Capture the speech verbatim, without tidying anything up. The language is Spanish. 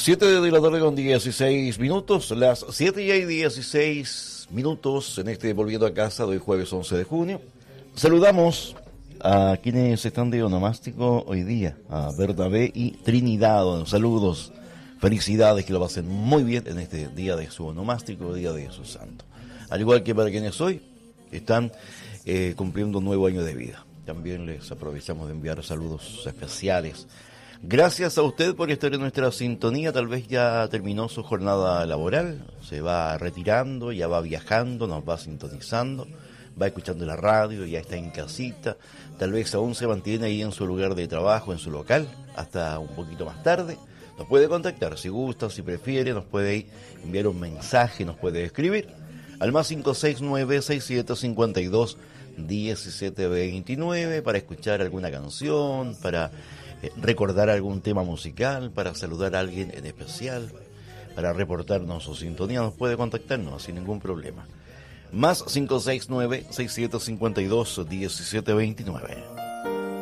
siete de la tarde con dieciséis minutos, las siete y hay dieciséis minutos en este Volviendo a Casa de hoy jueves once de junio. Saludamos a quienes están de onomástico hoy día, a Bernabé y Trinidad. Saludos, felicidades, que lo pasen muy bien en este día de su onomástico, día de su santo. Al igual que para quienes hoy están eh, cumpliendo un nuevo año de vida. También les aprovechamos de enviar saludos especiales. Gracias a usted por estar en nuestra sintonía. Tal vez ya terminó su jornada laboral, se va retirando, ya va viajando, nos va sintonizando, va escuchando la radio, ya está en casita. Tal vez aún se mantiene ahí en su lugar de trabajo, en su local, hasta un poquito más tarde. Nos puede contactar si gusta, si prefiere, nos puede enviar un mensaje, nos puede escribir al más cinco seis nueve, seis siete cinco dos, uno siete dos nueve para escuchar alguna canción, para recordar algún tema musical, para saludar a alguien en especial, para reportarnos su sintonía. Nos puede contactarnos sin ningún problema. Más cinco seis nueve, seis siete cinco dos, uno siete dos nueve.